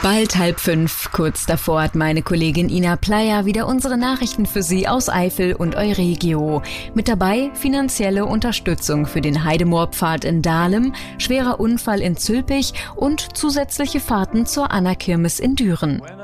Bald 4:30, kurz davor hat meine Kollegin Ina Pleyer wieder unsere Nachrichten für Sie aus Eifel und Euregio. Mit dabei finanzielle Unterstützung für den Heidemoorbpfad in Dahlem, schwerer Unfall in Zülpich und zusätzliche Fahrten zur Anna-Kirmes in Düren.